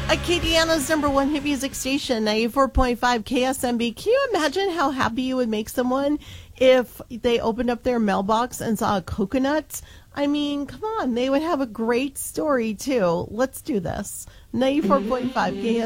Acadiana's number one hit music station, 94.5 KSMB. Can you imagine how happy you would make someone if they opened up their mailbox and saw a coconut? I mean, come on, they would have a great story, too. Let's do this. 94.5 KSMB.